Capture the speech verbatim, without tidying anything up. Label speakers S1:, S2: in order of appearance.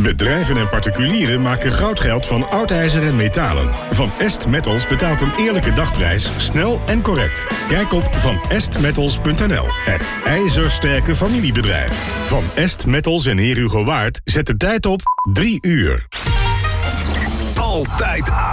S1: Bedrijven en particulieren maken goudgeld van oud ijzer en metalen. Van Est Metals betaalt een eerlijke dagprijs, snel en correct. Kijk op van est metals punt n l. Het ijzersterke familiebedrijf. Van Est Metals en Heer Hugo Waard zet de tijd op drie uur.
S2: Altijd